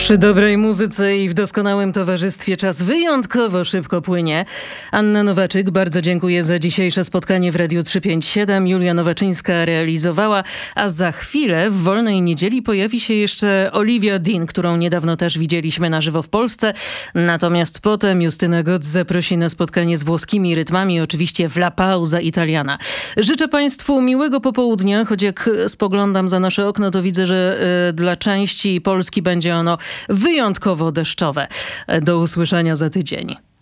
Przy dobrej muzyce i w doskonałym towarzystwie czas wyjątkowo szybko płynie. Anna Nowaczyk, bardzo dziękuję za dzisiejsze spotkanie w Radiu 357. Julia Nowaczyńska realizowała, a za chwilę w wolnej niedzieli pojawi się jeszcze Olivia Dean, którą niedawno też widzieliśmy na żywo w Polsce. Natomiast potem Justyna Gotz zaprosi na spotkanie z włoskimi rytmami, oczywiście w La Pausa Italiana. Życzę Państwu miłego popołudnia, choć jak spoglądam za nasze okno, to widzę, że dla części Polski będzie ono wyjątkowo deszczowe. Do usłyszenia za tydzień.